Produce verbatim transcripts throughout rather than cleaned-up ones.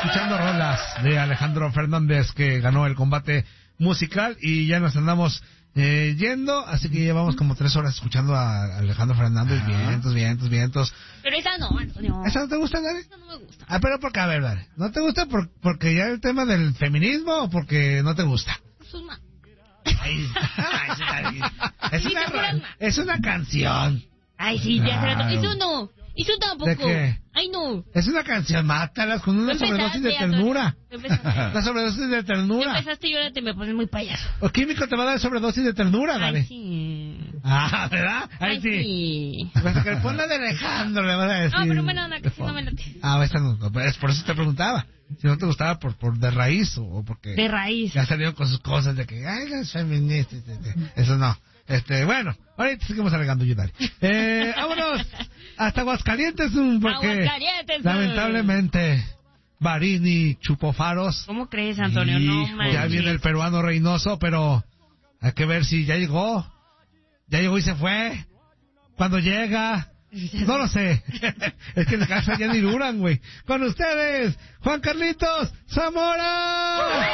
escuchando rolas de Alejandro Fernández, que ganó el combate musical, y ya nos andamos eh, yendo, así que llevamos como tres horas escuchando a Alejandro Fernández. Ah. Vientos, vientos, vientos. Pero esa no, no. ¿Esa no te gusta, Dani? Esa no me gusta. Ah, pero ¿por qué? A ver, Dani, ¿no te gusta por, porque ya el tema del feminismo o porque no te gusta? Es una... Ay, ay, es, una, es una canción. Ay, sí, ya claro. se Eso no. Eso tampoco. ¿De qué? Ay, no. Es una canción, mátalas con una sobredosis de ternura. La sobredosis de ternura. Tú empezaste y ahora te me pones muy payaso. O químico te va a dar sobredosis de ternura, Dani. Ay, sí. Ah, ¿verdad? Ahí Ay, sí. sí. Pues que pon la de Alejandro, le vas a decir. No, pero bueno, no, que sí no me late. Ah, esta no, es por eso te preguntaba. Si no te gustaba por, por de raíz o, o porque... De raíz. Ya salieron con sus cosas de que, ay, es feminista. Eso no. Este, bueno, ahorita seguimos alegando, Yudari. Eh, vámonos hasta Aguascalientes, porque Aguascalientes, lamentablemente Barini chupó faros. ¿Cómo crees, Antonio? No, manches. Ya viene el peruano Reynoso, pero hay que ver si ya llegó. Ya llegó y se fue. ¿Cuándo llega? No lo sé. Es que en la casa ya ni duran, güey. Con ustedes, Juan Carlitos Zamora.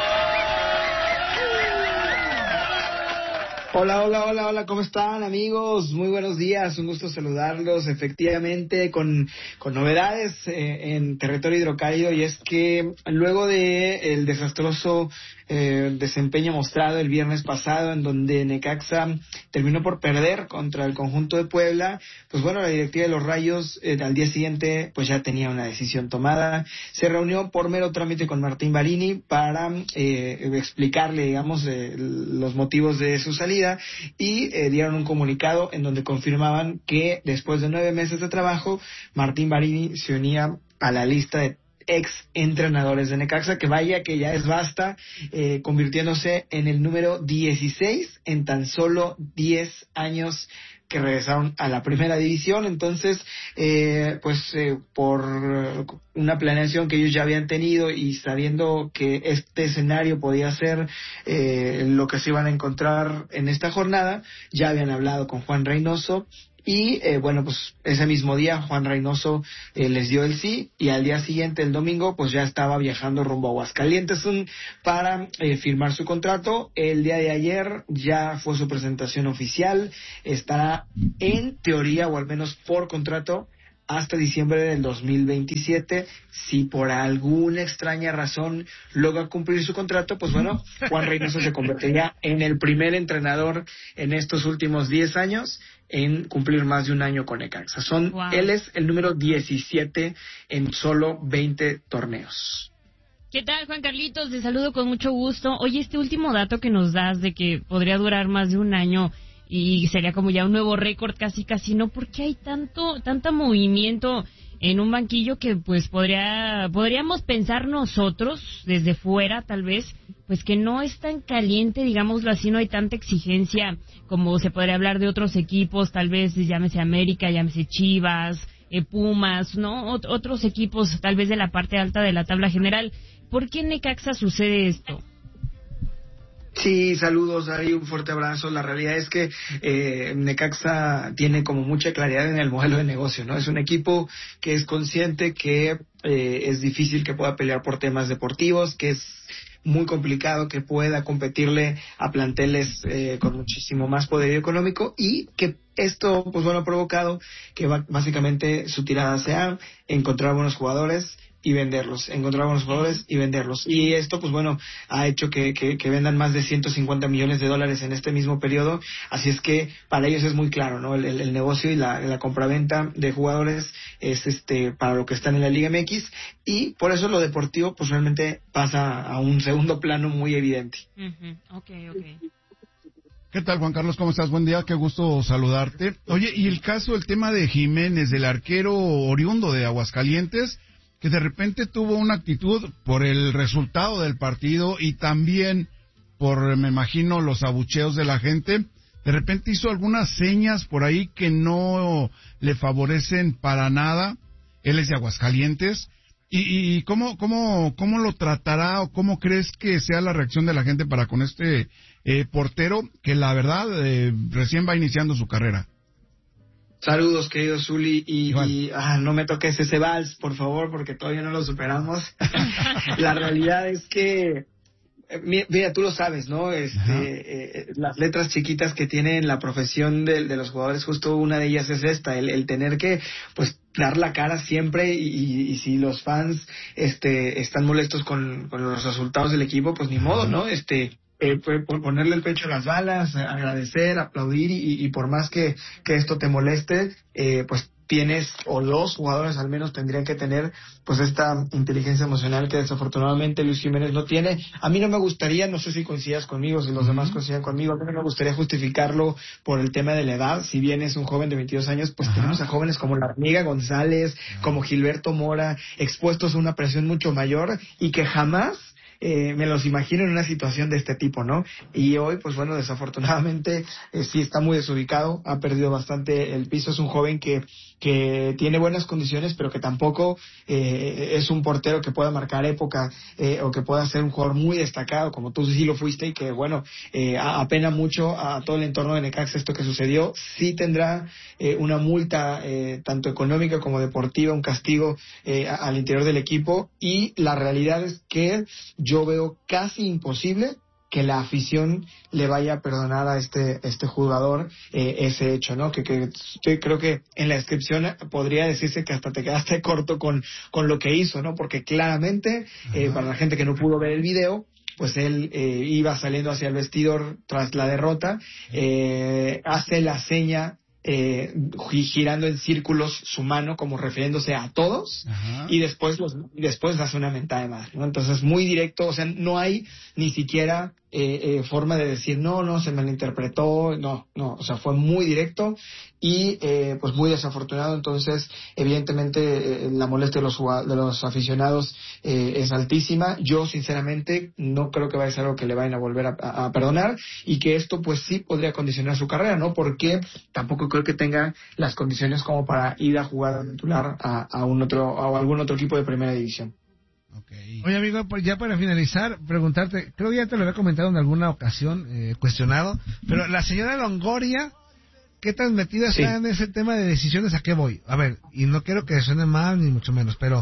Hola, hola, hola, hola, ¿cómo están, amigos? Muy buenos días, un gusto saludarlos, efectivamente, con, con novedades eh, en territorio hidrocálido, y es que luego de el desastroso eh, desempeño mostrado el viernes pasado, en donde Necaxa terminó por perder contra el conjunto de Puebla, pues bueno, la directiva de los Rayos eh, al día siguiente pues ya tenía una decisión tomada. Se reunió por mero trámite con Martín Barini para eh, explicarle, digamos, eh, los motivos de su salida, y eh, dieron un comunicado en donde confirmaban que después de nueve meses de trabajo, Martín Barini se unía a la lista de ex entrenadores de Necaxa, que vaya que ya es basta, eh, convirtiéndose en el número dieciséis en tan solo diez años que regresaron a la primera división. Entonces, eh, pues eh, por una planeación que ellos ya habían tenido y sabiendo que este escenario podía ser eh, lo que se iban a encontrar en esta jornada, ya habían hablado con Juan Reynoso. Y eh, bueno, pues ese mismo día Juan Reynoso eh, les dio el sí, y al día siguiente, el domingo, pues ya estaba viajando rumbo a Aguascalientes un, para eh, firmar su contrato. El día de ayer ya fue su presentación oficial, estará en teoría, o al menos por contrato, hasta diciembre del dos mil veintisiete. Si por alguna extraña razón logra cumplir su contrato, pues bueno, Juan Reynoso se convertiría en el primer entrenador en estos últimos diez años en cumplir más de un año con Necaxa. Son, wow. Él es el número diecisiete en solo veinte torneos. ¿Qué tal, Juan Carlitos? Te saludo con mucho gusto. Oye, este último dato que nos das de que podría durar más de un año y sería como ya un nuevo récord, casi casi, ¿no? ¿Por qué hay tanto tanto movimiento en un banquillo que pues podría podríamos pensar nosotros desde fuera, tal vez, pues que no es tan caliente, digámoslo así, no hay tanta exigencia como se podría hablar de otros equipos, tal vez llámese América, llámese Chivas, eh, Pumas, ¿no? Ot- otros equipos tal vez de la parte alta de la tabla general. ¿Por qué en Necaxa sucede esto? Sí, saludos, Ari, un fuerte abrazo. La realidad es que eh, Necaxa tiene como mucha claridad en el modelo de negocio, ¿no? Es un equipo que es consciente que eh, es difícil que pueda pelear por temas deportivos, que es muy complicado que pueda competirle a planteles eh, con muchísimo más poder económico, y que esto, pues bueno, ha provocado que va, básicamente su tirada sea encontrar buenos jugadores y venderlos, encontrar buenos jugadores y venderlos. Y esto, pues bueno, ha hecho que, que, que vendan más de ciento cincuenta millones de dólares en este mismo periodo. Así es que para ellos es muy claro, ¿no? El, el, el negocio y la, la compraventa de jugadores es este para lo que están en la Liga M X, y por eso lo deportivo, pues realmente pasa a un segundo plano muy evidente. Uh-huh. Okay, okay. ¿Qué tal, Juan Carlos? ¿Cómo estás? Buen día, qué gusto saludarte. Oye, y el caso, el tema de Jiménez, del arquero oriundo de Aguascalientes, que de repente tuvo una actitud por el resultado del partido y también por, me imagino, los abucheos de la gente, de repente hizo algunas señas por ahí que no le favorecen para nada. Él es de Aguascalientes. ¿Y, y cómo, cómo, cómo lo tratará o cómo crees que sea la reacción de la gente para con este eh, portero que la verdad eh, recién va iniciando su carrera? Saludos, querido Zuli, y, y ah, no me toques ese vals, por favor, porque todavía no lo superamos. La realidad es que, mira, tú lo sabes, ¿no? Este, eh, las letras chiquitas que tienen la profesión de, de los jugadores, justo una de ellas es esta, el, el tener que, pues, dar la cara siempre, y, y, y si los fans, este, están molestos con, con los resultados del equipo, pues ni modo, ¿no? Este, Eh, por ponerle el pecho a las balas, agradecer, aplaudir, y, y por más que, que esto te moleste, eh, pues tienes, o los jugadores al menos tendrían que tener, pues esta inteligencia emocional que desafortunadamente Luis Jiménez no tiene. A mí no me gustaría, no sé si coincidas conmigo, si los uh-huh. demás coinciden conmigo, a mí no me gustaría justificarlo por el tema de la edad. Si bien es un joven de veintidós años, pues uh-huh. tenemos a jóvenes como la Hormiga González, uh-huh. como Gilberto Mora, expuestos a una presión mucho mayor, y que jamás Eh, me los imagino en una situación de este tipo, ¿no? Y hoy, pues bueno, desafortunadamente eh, sí está muy desubicado, ha perdido bastante el piso. Es un joven que que tiene buenas condiciones, pero que tampoco eh, es un portero que pueda marcar época, eh, o que pueda ser un jugador muy destacado, como tú sí lo fuiste, y que bueno, eh, apena mucho a todo el entorno de Necaxa esto que sucedió. Sí tendrá eh, una multa, eh, tanto económica como deportiva, un castigo eh, al interior del equipo, y la realidad es que yo veo casi imposible que la afición le vaya a perdonar a este este jugador eh, ese hecho, ¿no? Que, que yo creo que en la descripción podría decirse que hasta te quedaste corto con con lo que hizo, ¿no? Porque claramente, eh, para la gente que no pudo ver el video, pues él eh, iba saliendo hacia el vestidor tras la derrota, eh, hace la seña eh, girando en círculos su mano como refiriéndose a todos. Ajá. y después los, después hace una mentada de madre, ¿no? Entonces muy directo, o sea, no hay ni siquiera eh, eh, forma de decir no, no, se malinterpretó, no, no, o sea, fue muy directo y eh, pues muy desafortunado. Entonces evidentemente eh, la molestia de los, de los aficionados eh, es altísima. Yo sinceramente no creo que vaya a ser algo que le vayan a volver a, a, a perdonar, y que esto pues sí podría condicionar su carrera, ¿no? Porque tampoco creo que tenga las condiciones como para ir a jugar a titular a, a un otro, a algún otro equipo de primera división. Okay. Oye, amigo, pues ya para finalizar, preguntarte, creo que ya te lo había comentado en alguna ocasión, eh, cuestionado, pero la señora Longoria, ¿qué tan metida sí. está en ese tema de decisiones? ¿A qué voy? A ver, y no quiero que suene mal ni mucho menos, pero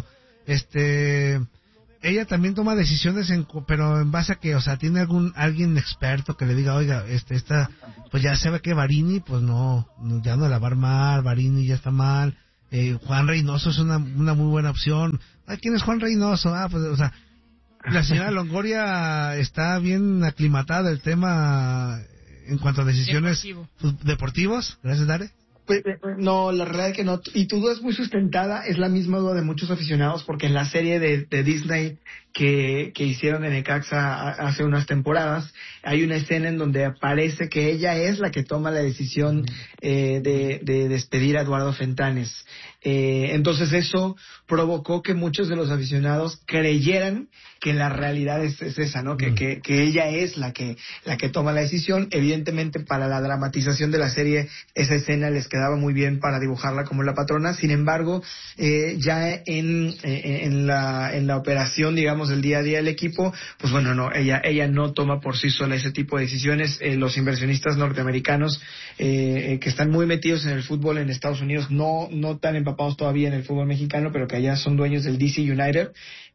este ella también toma decisiones, en, pero en base a que, o sea, tiene algún alguien experto que le diga, oiga, este esta pues ya se ve que Varini pues no, no ya no la va a armar, Varini ya está mal. Eh, Juan Reynoso es una una muy buena opción. Ay, ¿quién es Juan Reynoso? Ah, pues, o sea, la señora Longoria está bien aclimatada del tema en cuanto a decisiones Deportivo. deportivos. Gracias, Dare. Pues, no, la realidad es que no. Y tu duda es muy sustentada, es la misma duda de muchos aficionados, porque en la serie de, de Disney que, que hicieron de Necaxa hace unas temporadas, hay una escena en donde parece que ella es la que toma la decisión eh, de, de despedir a Eduardo Fentanes. Eh, entonces eso provocó que muchos de los aficionados creyeran que la realidad es, es esa, ¿no? Que, que, que ella es la que, la que toma la decisión. Evidentemente, para la dramatización de la serie, esa escena les quedaba muy bien para dibujarla como la patrona. Sin embargo, eh, ya en, eh, en la, en la operación, digamos, del día a día del equipo, pues bueno, no, ella, ella no toma por sí sola ese tipo de decisiones. Eh, los inversionistas norteamericanos, eh, eh, que están muy metidos en el fútbol en Estados Unidos, no, no tan empapados todavía en el fútbol mexicano, pero que allá son dueños del D C United,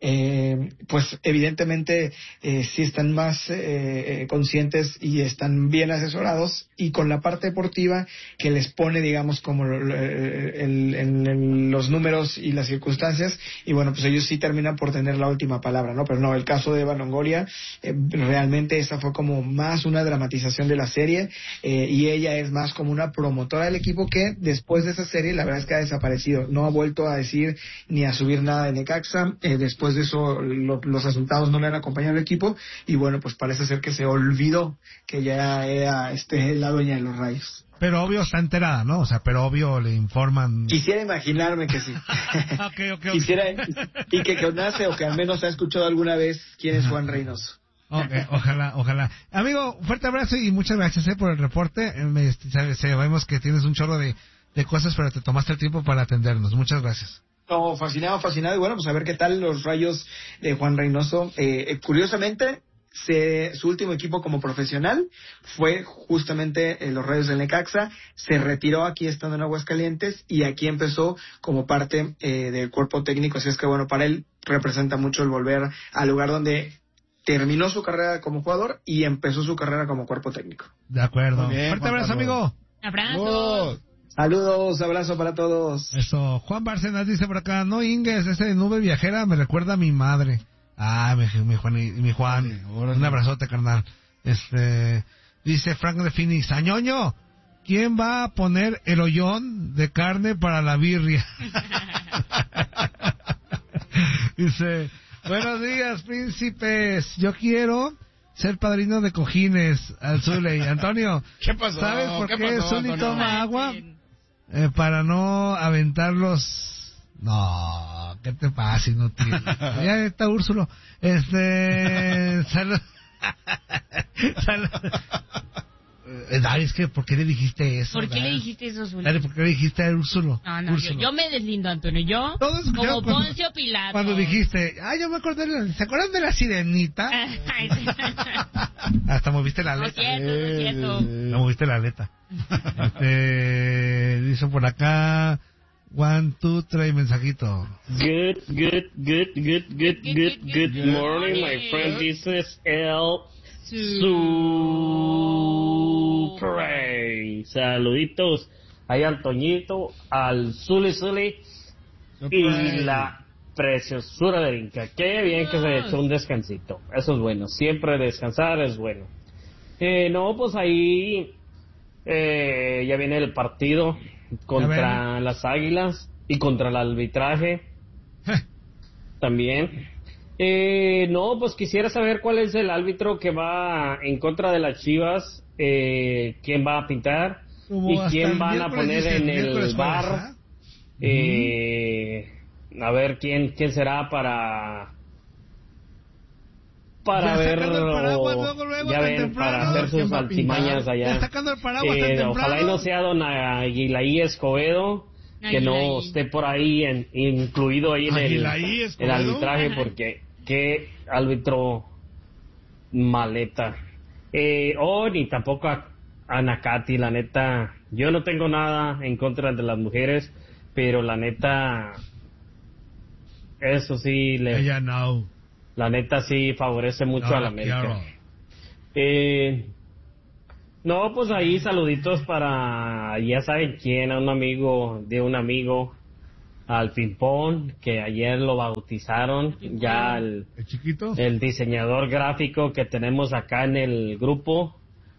eh, pues evidentemente eh, sí están más eh, conscientes y están bien asesorados, y con la parte deportiva que les pone, digamos, como el, el, el, el, los números y las circunstancias, y bueno, pues ellos sí terminan por tener la última palabra, ¿no? Pero no, el caso de Eva Longoria, eh, realmente esa fue como más una dramatización de la serie, eh, y ella es más como una promotora del equipo, que después de esa serie la verdad es que ha desaparecido, no ha vuelto a decir ni a subir nada de Necaxa. Eh, después de eso lo, los resultados no le han acompañado al equipo, y bueno, pues parece ser que se olvidó que ya era este, la dueña de los Rayos. Pero obvio está enterada, ¿no? O sea, pero obvio le informan. Quisiera imaginarme que sí. okay, okay, okay. Quisiera, y que conoce o que al menos ha escuchado alguna vez quién es Juan Reynoso. Okay, ojalá, ojalá. Amigo, fuerte abrazo y muchas gracias eh, por el reporte. Eh, me, sabemos que tienes un chorro de, de cosas, pero te tomaste el tiempo para atendernos. Muchas gracias. No, fascinado, fascinado. Y bueno, pues a ver qué tal los Rayos de Juan Reynoso. Eh, eh, curiosamente, se, su último equipo como profesional fue justamente eh, los Rayos del Necaxa. Se retiró aquí estando en Aguascalientes y aquí empezó como parte eh, del cuerpo técnico. Así es que bueno, para él representa mucho el volver al lugar donde terminó su carrera como jugador y empezó su carrera como cuerpo técnico. De acuerdo. Muy bien, Fuerte Juan abrazo, Carlos. amigo. Abrazo. Oh, Saludos, abrazo para todos. Eso. Juan Bárcenas dice por acá, no Inges, ese de nube viajera me recuerda a mi madre. Ah, mi, mi Juan, mi Juan. Órale, órale. Un abrazote, carnal. Este, dice Frank de Phoenix, Añoño, ¿quién va a poner el hoyón de carne para la birria? Dice, buenos días, príncipes. Yo quiero ser padrino de cojines al Zuley. Antonio, ¿Qué pasó? ¿sabes por qué, ¿Qué pasó, Zuley Antonio? toma agua? Eh, para no aventarlos. No, ¿qué te pasa, inútil? Ya está Úrsulo. Este. Salud. Salud. Eh, Dari, es que, ¿por qué le dijiste eso? ¿Por qué Dari? le dijiste eso, Zuley? Dari, ¿por qué le dijiste a Úrsulo? No, no, yo, Úrsulo. yo me deslindo, Antonio. Yo, Todos escucharon como cuando- Poncio Pilato. Cuando dijiste, ah, yo me acordé, de la- ¿se acuerdan de la sirenita? Ay, sí. Hasta moviste la No es aleta. cierto, no es cierto. No moviste la aleta. Este, dice por acá, one, two, three, mensajito. Good, good, good, good, good, good, good good morning, my morning. friend. This is El Supray. Saluditos ahí al Toñito, al Zuli Zuli y la preciosura de Inca. Qué bien que se echó un descansito. Eso es bueno. Siempre descansar es bueno. Eh, no, pues ahí eh, ya viene el partido contra las Águilas y contra el arbitraje también. Eh, no, pues quisiera saber cuál es el árbitro que va en contra de las Chivas, eh, quién va a pintar Como y hasta quién el van a miércoles, poner dice, en miércoles, el jueves, bar. ¿ah? Eh, a ver quién quién será para para Ya ver sacando el paraguas, o- luego, luego, ya tan ven, temprano. para hacer ¿Quién sus va a pintar? altimañas allá. Ya sacando el paraguas tan Eh, temprano. ojalá y no sea don Aguilaí Escobedo, que no Aguilaí. esté por ahí en- incluido ahí en el, Aguilaí el Escobedo. arbitraje, Ajá. porque qué árbitro maleta. Eh, oh, ni tampoco a, a Nakati, la neta. Yo no tengo nada en contra de las mujeres, pero la neta, eso sí, le, Ella no. la neta sí favorece mucho No a la la quiero. América. Eh, no, pues ahí saluditos para, ya saben quién, a un amigo de un amigo, al Pimpón, que ayer lo bautizaron, ya el, ¿El chiquito? el diseñador gráfico que tenemos acá en el grupo,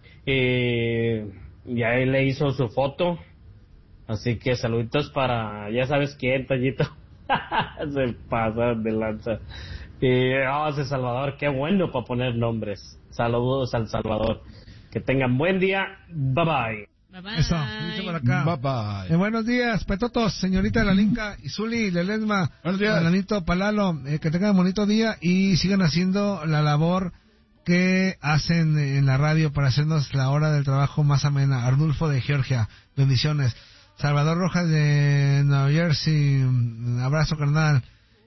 eh, ya él le hizo su foto, así que saluditos para, ya sabes quién, Toñito. Se pasa de lanza. Eh, oh, ese Salvador, qué bueno para poner nombres. Saludos al Salvador. Que tengan buen día. Bye bye. Bye bye. Eso, dice por acá. Bye bye. Eh, buenos días, Petotos, señorita de la Linca, y Zuli, Lelesma, Buenos días. Alanito, Palalo, eh, que tengan un bonito día y sigan haciendo la labor que hacen en la radio para hacernos la hora del trabajo más amena. Arnulfo de Georgia, bendiciones. Salvador Rojas de Nueva Jersey, un abrazo carnal.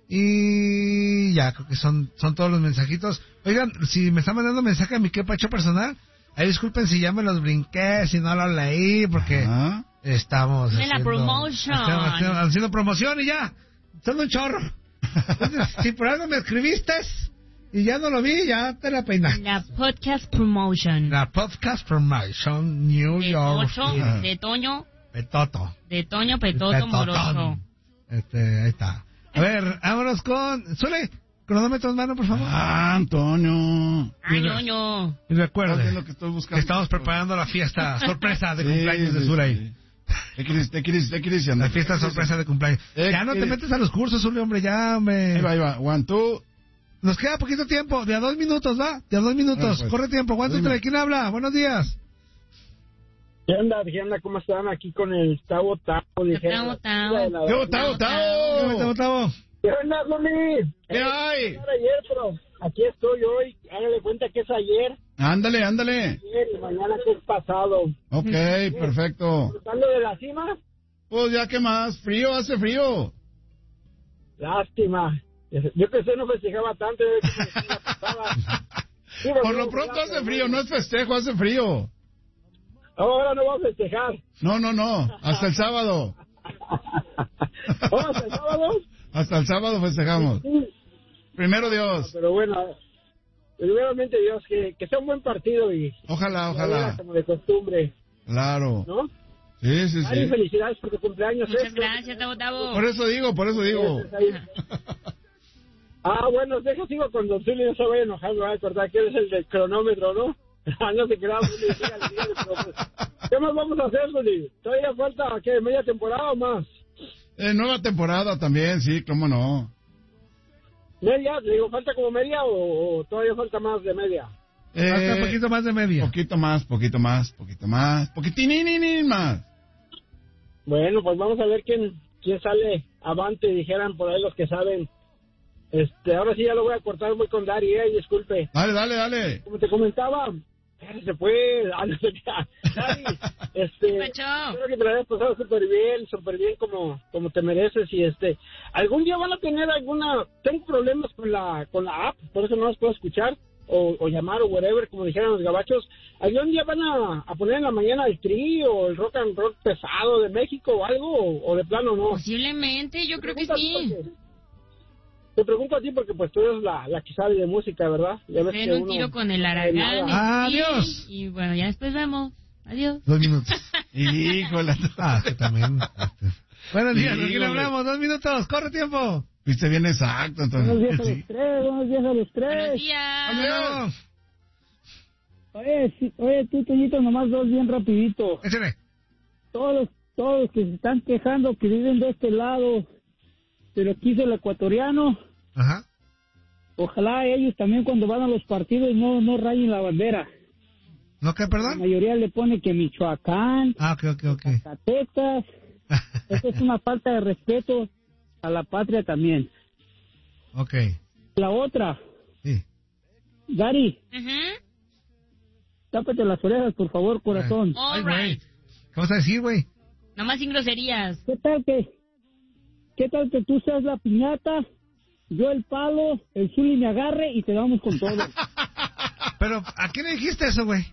Y ya, creo que son son todos los mensajitos. Oigan, si me están mandando mensaje a mi que pacho personal, ahí disculpen si ya me los brinqué, si no los leí, porque Ajá. estamos En la haciendo, promotion. estamos haciendo, haciendo promoción y ya, son un chorro. Entonces, si por algo me escribiste y ya no lo vi, ya te la peinas. La podcast promotion. La podcast promotion New De York Tocho, City. de Toño, Petoto. de Toño Petoto Petotón. Moroso. Este, ahí está. A ver, vámonos con... Sule, cronómetro en mano, por favor. Ah, Antonio. Ay, ñoño. Y ¿Sabes qué es recuerde lo que estoy buscando? que estamos preparando la fiesta sorpresa de Sí, cumpleaños de sí, Zuley. sí. Te quieres, te quieres, te quieres, La fiesta sorpresa de cumpleaños. Eh, Ya no te eh. metes a los cursos, Zuli, hombre, ya, hombre. Ahí va, ahí va. One, two. Nos queda poquito tiempo, de a dos minutos, ¿va? De a dos minutos. Ah, pues. Corre tiempo. ¿Cuánto Dime. trae? ¿Quién habla? Buenos días. ¿Qué onda, qué onda? ¿Cómo están? Aquí con el Tavo Tavo. Tavo, Tavo. ¡Yo, Tavo, ¿Qué onda, Tavo! Tavo? ¿Qué onda, Luli? ¿Qué hay? Era ayer, pero aquí estoy hoy. Hágale cuenta que es ayer, Ándale, ándale. ayer y mañana que es pasado. Ok, perfecto. ¿Disfrutando de la cima? Pues ya, ¿qué más? Frío, hace frío. Lástima. Yo que sé, no festejaba tanto. Yo que me la pasaba. Sí, Por lo pronto hace frío, no es festejo, hace frío. Ahora no vamos a festejar. No, no, no, hasta el sábado. ¿Vamos hasta el sábado? Hasta el sábado festejamos. Sí. Primero Dios. Pero bueno, primeramente Dios, que, que sea un buen partido y... Ojalá, y ojalá. como de costumbre, Claro. ¿no? Sí, sí, Ari, sí. felicidades por tu cumpleaños. Muchas ¿eh? gracias, Tavo Tavo. Por eso digo, por eso digo. Ah, bueno, deja sigo con Don Zully, no se vaya a enojar, me va a acordar que eres el del cronómetro, ¿no? No se crea, Zully, dígale, dígale, pero pues, ¿qué más vamos a hacer, Zully? ¿Todavía falta, qué, media temporada o más? Eh, nueva temporada también, sí, cómo no. ¿Media? Le digo, ¿falta como media o, o todavía falta más de media? Eh, Hasta un poquito más de media. Poquito más, poquito más, poquito más, poquitín más. Bueno, pues vamos a ver quién quién sale avante, dijeran por ahí los que saben. Este, ahora sí ya lo voy a cortar, voy con Dari, eh, disculpe. Dale, dale, dale. Como te comentaba, se fue, ah, no sé qué. Dari, este, Pacho. espero que te la hayas pasado súper bien, súper bien como, como te mereces y este, algún día van a tener alguna, tengo problemas con la, con la app, por eso no las puedo escuchar. O, o llamar o whatever, como dijeron los gabachos. ¿Algún día van a, a poner en la mañana el tri o el rock and roll pesado de México o algo? O, o de plano no. Posiblemente, yo creo que Te sí. pregunto a ti porque- Te pregunto a ti porque pues tú eres la, la que sabe de música, ¿verdad? Ya ves Den que un uno tiro con el no sabe Aragán. nada. y sí, Adiós. Y bueno, ya después vemos. Adiós. Dos minutos. Híjole. Ah, que también. este. Buenos días, ¿con quién Híjole. hablamos? Dos minutos, corre tiempo. Viste bien exacto, Buenos días entonces. a los tres, buenos días a los Buenos tres. días. Adiós. Oye, sí, oye, tú, Toñito, nomás dos bien rapidito. Échale. Todos los, todos los que se están quejando que viven de este lado, de lo que hizo el ecuatoriano, Ajá. ojalá ellos también cuando van a los partidos no, no rayen la bandera. ¿No qué, La perdón? mayoría le pone que Michoacán, Ah, ok, ok, ok. Zacatecas. Eso es una falta de respeto a la patria también. Ok. La otra, Sí. Gary, Ujú. tápate las orejas, por favor, corazón. Ay, All güey. right. ¿Qué vas a decir, güey? Nomás sin groserías. ¿Qué tal que, qué tal que tú seas la piñata, yo el palo, el Zuli me agarre y te damos con todo? Pero, ¿a quién le dijiste eso, güey?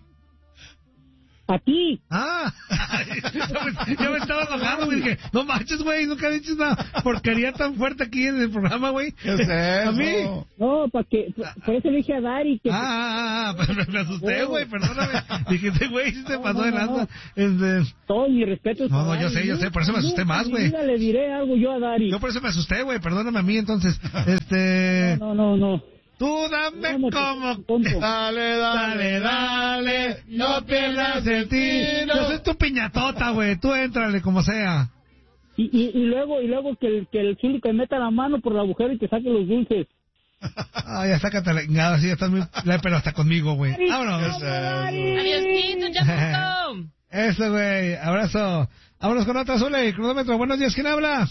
A ti. Ah, yo, me, yo me estaba enojando, güey. Dije, no manches, güey, nunca he dicho una porquería tan fuerte aquí en el programa, güey. ¿Qué es eso? ¿A mí? No, para que, por eso le dije a Dari que... Ah, ah, ah, pero me asusté, güey, perdóname. Dije, este güey sí se No, pasó no, de no, lanza. no. Este, Todo mi respeto. es No, para no, yo Dari. sé, yo sé, por eso me asusté Nunca más, en güey. mi vida le diré algo yo a Dari. yo por eso me asusté, güey, perdóname a mí, entonces. Este, No, no, no. tú dame No, no, como... tonto. Dale, dale, dale. no pierdas el tiro. Yo soy tu piñatota, güey, tú éntrale como sea. Y, y, y luego y luego que el, que el Zuli te meta la mano por el agujero y te saque los dulces. Ah, ya sácate la chingada, sí, ya estás muy... Pero hasta conmigo, güey. Vámonos. Adiósito, chapuco. Eso, güey, abrazo. Vámonos con otra, Zule, cronómetro. Buenos días, ¿quién habla?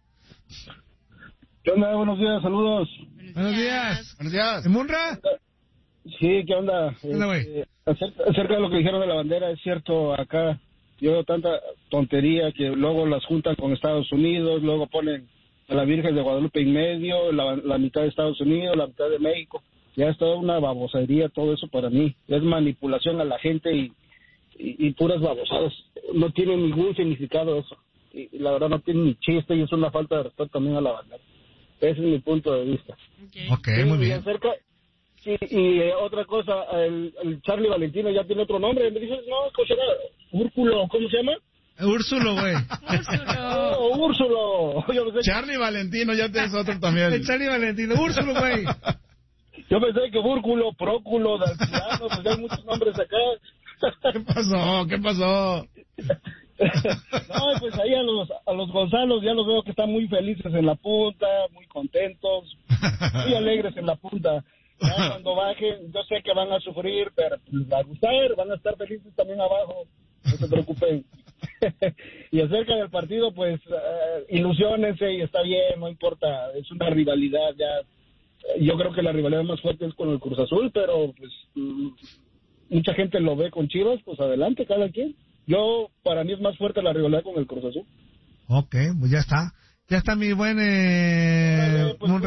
¿Qué onda? Buenos días, saludos. Buenos días. Buenos días. ¿Munra? Sí, ¿qué onda? ¿Qué onda, güey? Este, acerca, acerca de lo que dijeron de la bandera, es cierto, acá yo veo tanta tontería que luego las juntan con Estados Unidos, luego ponen a la Virgen de Guadalupe en medio, la, la mitad de Estados Unidos, la mitad de México. Ya es toda una babosería todo eso para mí. Es manipulación a la gente y, y, y puras babosadas. No tiene ningún significado eso. Y, y la verdad no tiene ni chiste y es una falta de respeto también a la bandera. Ese es mi punto de vista. Okay. Ok, Sí, muy y bien. acerca- sí, y eh, otra cosa, el, el Charlie Valentino ya tiene otro nombre. Me dices, no, ¿cómo se llama? Úrculo, ¿cómo se llama? Úrsulo, güey. Úrsulo. Oh, Úrsulo. Yo pensé, Charlie Valentino, ya tienes otro también. El Charlie Valentino. Úrsulo, güey. yo pensé que Úrculo, Próculo, Dalciano, pues hay muchos nombres acá. ¿Qué pasó? ¿Qué pasó? No, pues ahí a los, a los Gonzalos ya los veo que están muy felices en la punta, muy contentos, muy alegres en la punta. Ya cuando bajen, yo sé que van a sufrir, pero les va a gustar, van a estar felices también abajo, no se preocupen. Y acerca del partido, pues uh, ilusiónense y está bien, no importa, es una rivalidad ya. Yo creo que la rivalidad más fuerte es con el Cruz Azul, pero pues mm, mucha gente lo ve con Chivas, pues adelante, cada quien. Yo, para mí es más fuerte la rivalidad con el Cruz Azul. Ok, pues ya está. Ya está mi buen eh, Vale, pues, Munre. gusto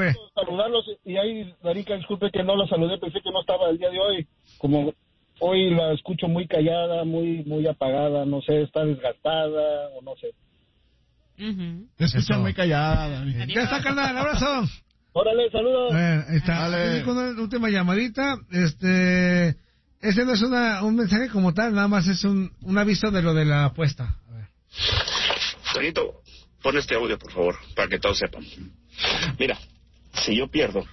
saludarlos. Y ahí, Darinka, disculpe que no la saludé, pensé que no estaba el día de hoy. Como hoy la escucho muy callada, muy muy apagada, no sé, está desgastada o no sé. Uh-huh. Te escuchan muy callada. Ya está, carnal, abrazo. Órale, saludos. Eh, ahí está. Dale. Con una última llamadita. Este, ese no es una, un mensaje como tal, nada más es un, un aviso de lo de la apuesta. A ver. Toñito, pon este audio, por favor, para que todos sepan. Mira, si yo pierdo,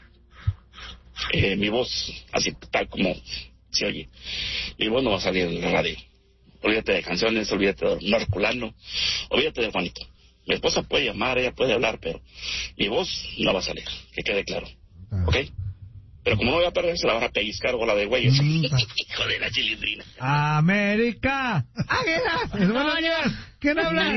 eh, mi voz, así tal como se oye, mi voz no va a salir en la radio. Olvídate de canciones, olvídate de Norculano, olvídate de Juanito. Mi esposa puede llamar, ella puede hablar, pero mi voz no va a salir, que quede claro. ¿Ok? Pero como no voy a perder, se la van a pellizcar bola de güeyes. Hijo de la chilindrina. ¡América! ¡Águilas! ¡Buenos días! ¿Quién habla?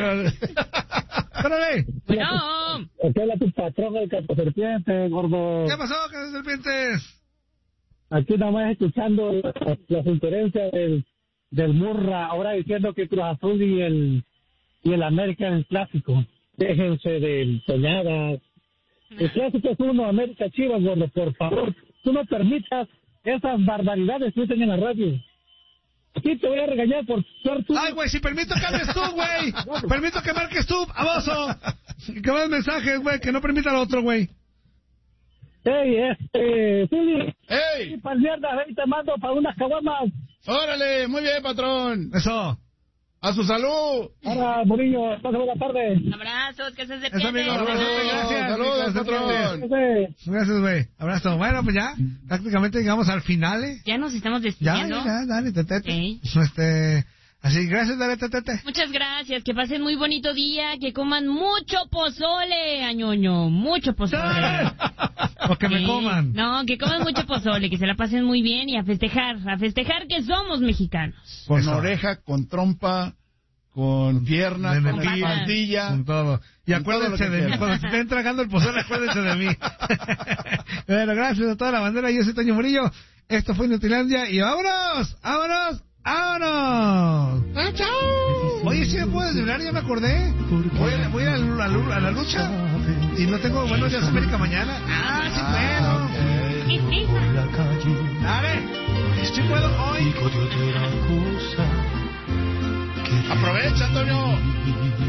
¡Órale! Bueno. Aquí habla tu patrón, el Caposerpiente, gordo. ¿Qué pasó, Casa Serpientes? Aquí nomás escuchando la, la sugerencia del, del Murra, ahora diciendo que Cruz Azul y el y el América es el clásico. Déjense de soñadas. El clásico es uno, América Chivas, gordo, por favor. Tú no permitas esas barbaridades que dicen en la radio. Aquí te voy a regañar por ser tú. Ay, güey, si permito que hables tú, güey. Permito que marques tú, abajo. Que mandes mensajes, güey, que no permita al otro, güey. Ey, este, Silly. ¡Ey! Y para mierda, ahí te mando para unas caguamas. ¡Órale! Muy bien, patrón. Eso. ¡A su salud! Ahora, Murillo, pasa buena tarde. Abrazos, que se Eso, se amigo. Saludos, Gracias. saludos, Gracias, patrón. Gracias, güey. Abrazo. Bueno, pues ya, prácticamente llegamos al final, ¿eh? Ya nos estamos Ya, despidiendo. ya, ya, dale, tetete. Ok. Este, así, gracias, dale, tetete. Muchas gracias, que pasen muy bonito día, que coman mucho pozole, añoño, mucho pozole. O que me Sí. coman. No, que coman mucho pozole, que se la pasen muy bien y a festejar, a festejar que somos mexicanos. Con Eso. oreja, con trompa, con pierna, De con mentira. plantilla. Con todo. Y Con acuérdense todo lo que de mí. quieran. Cuando se estén tragando el pozole, acuérdense de mí. Bueno, gracias a toda la bandera. Yo soy Toño Murillo. Esto fue Inutilandia. Y vámonos, vámonos, vámonos. ¡Ah, chao! Oye, si me puedo desvelar, ya me acordé. Voy a, voy a, la, a, la, a la lucha. Y no tengo Buenos Días América mañana. Ah, sí puedo. Dale. Sí puedo hoy. Aprovecha, Antonio.